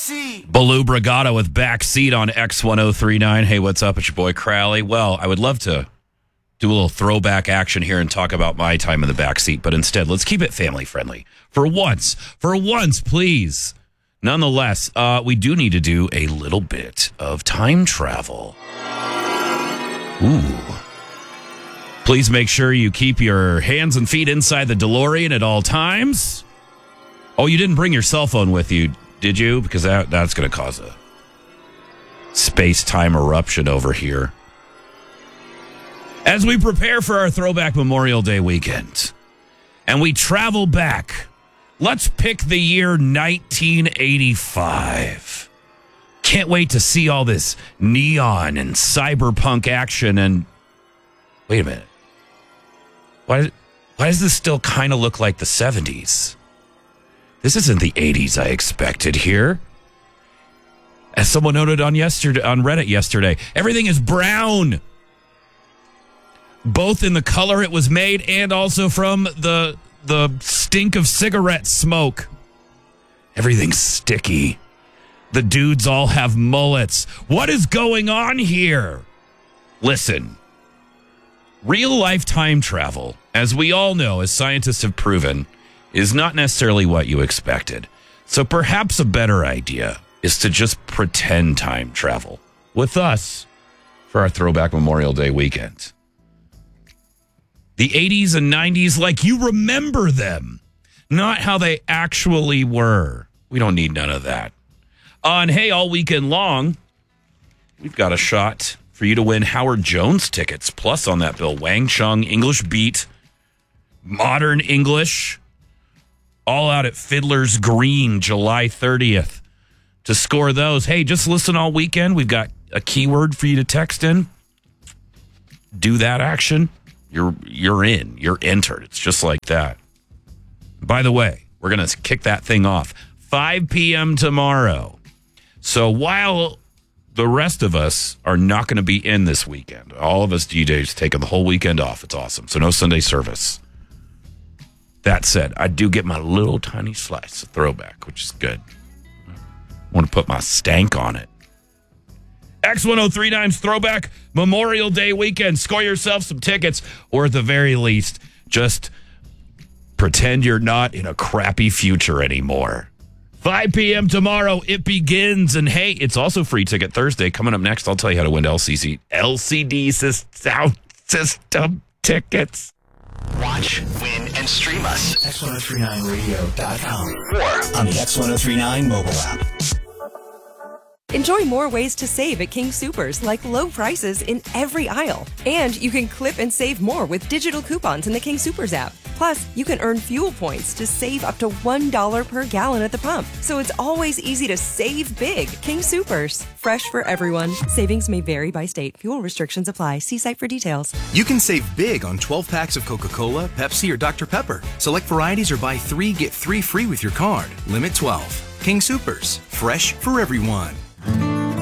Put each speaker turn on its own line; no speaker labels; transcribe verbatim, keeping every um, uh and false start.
Backseat.
Baloo Brigada with Backseat on X ten thirty-nine. Hey, what's up? It's your boy Crowley. Well, I would love to do a little throwback action here and talk about my time in the backseat, but instead, let's keep it family friendly. For once, for once, please. Nonetheless, uh, we do need to do a little bit of time travel. Ooh. Please make sure you keep your hands and feet inside the DeLorean at all times. Oh, you didn't bring your cell phone with you, did you? Because that, that's going to cause a space-time eruption over here. As we prepare for our Throwback Memorial Day weekend, and we travel back, let's pick the year nineteen eighty-five. Can't wait to see all this neon and cyberpunk action. And wait a minute. Why, why does this still kind of look like the seventies? This isn't the eighties I expected here. As someone noted on yesterday on Reddit yesterday, everything is brown. Both in the color it was made and also from the the stink of cigarette smoke. Everything's sticky. The dudes all have mullets. What is going on here? Listen, real life time travel, as we all know, as scientists have proven, is not necessarily what you expected. So perhaps a better idea is to just pretend time travel with us for our Throwback Memorial Day weekend. The eighties and nineties like you remember them, not how they actually were. We don't need none of that. On Hey, all weekend long, we've got a shot for you to win Howard Jones tickets. Plus on that bill, Wang Chung, English Beat, Modern English, all out at Fiddler's Green, July thirtieth. To score those, hey, just listen all weekend. We've got a keyword for you to text in. Do that action. You're you're in. You're entered. It's just like that. By the way, we're going to kick that thing off five p.m. tomorrow. So while the rest of us are not going to be in this weekend, all of us D Js taking the whole weekend off. It's awesome. So no Sunday service. That said, I do get my little tiny slice of throwback, which is good. I want to put my stank on it. X ten thirty-nine's Throwback Memorial Day weekend. Score yourself some tickets, or at the very least, just pretend you're not in a crappy future anymore. five p.m. tomorrow, it begins. And hey, it's also Free Ticket Thursday. Coming up next, I'll tell you how to win L C D, L C D sound system tickets.
Watch, win, and stream us.
X ten thirty-nine radio dot com
Or
on the X ten thirty-nine mobile app.
Enjoy more ways to save at King Soopers, like low prices in every aisle. And you can clip and save more with digital coupons in the King Soopers app. Plus, you can earn fuel points to save up to one dollar per gallon at the pump. So it's always easy to save big. King Soopers. Fresh for everyone. Savings may vary by state. Fuel restrictions apply. See site for details.
You can save big on twelve packs of Coca-Cola, Pepsi, or Doctor Pepper. Select varieties or buy three, get three free with your card. Limit twelve. King Soopers. Fresh for everyone.